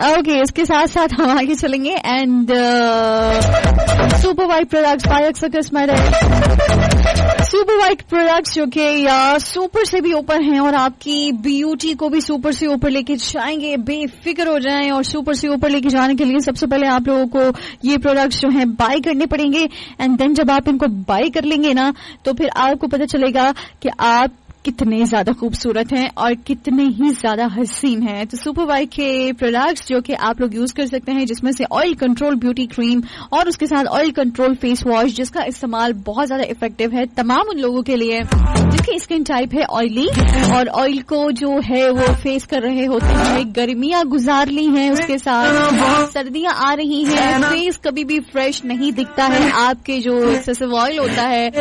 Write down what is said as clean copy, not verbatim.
Okay, इसके साथ साथ हम आगे चलेंगे and super white products by अक्सर सुपर वाइट प्रोडक्ट्स जो कि सुपर से भी ऊपर हैं और आपकी ब्यूटी को भी सुपर से ऊपर लेके जाएंगे। बेफिक्र हो जाएं और सुपर से ऊपर लेके जाने के लिए सबसे पहले आप लोगों को ये प्रोडक्ट्स जो हैं बाय करने पड़ेंगे एंड देन जब आप इनको बाय कर लेंगे ना तो फिर आपको पता चलेगा कि आप कितने ज्यादा खूबसूरत हैं और कितने ही ज्यादा हसीन हैं। तो सुपर वाइट के प्रोडक्ट्स जो कि आप लोग यूज कर सकते हैं जिसमें से ऑयल कंट्रोल ब्यूटी क्रीम और उसके साथ ऑयल कंट्रोल फेस वॉश जिसका इस्तेमाल बहुत ज्यादा इफेक्टिव है तमाम उन लोगों के लिए जिनकी स्किन टाइप है ऑयली और ऑयल को जो है वो फेस कर रहे होते हैं, गर्मियां गुजार ली हैं, उसके साथ सर्दियां आ रही हैं, फेस कभी भी फ्रेश नहीं दिखता है, आपके जो एक्सेसिव ऑयल होता है